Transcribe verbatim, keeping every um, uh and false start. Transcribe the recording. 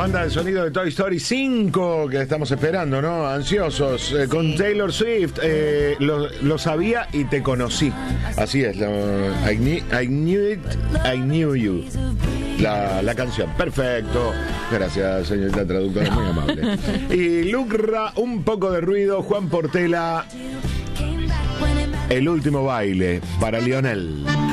Banda de sonido de Toy Story cinco, que estamos esperando, ¿no? Ansiosos, eh, con Taylor Swift. Eh, lo, lo sabía y te conocí. Así es, lo, I, knew, I knew it, I knew you. La, la canción, perfecto. Gracias, señorita traductora, muy amable. Y Lucra, un poco de ruido. Juan Portela, el último baile para Lionel.